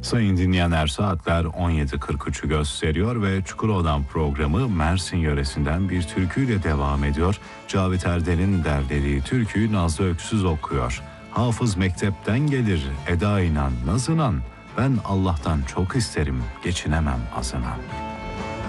Sayın dinleyenler, saatler 17.43'ü gösteriyor ve Çukurova'dan programı Mersin yöresinden bir türküyle devam ediyor. Cavit Erden'in derlediği türküyü Nazlı Öksüz okuyor. Hafız mektepten gelir, eda inan, naz inan. Ben Allah'tan çok isterim, geçinemem azına.